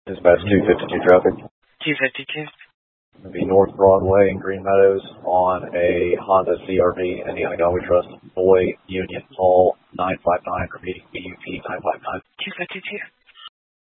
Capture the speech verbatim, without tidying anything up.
Dispatch two fifty-two traffic. two fifty-two. It'll be North Broadway in Green Meadows on a Honda C R V, Indiana Galway Trust, Boy Union Hall nine five nine, repeating B U P nine five nine. two fifty-two.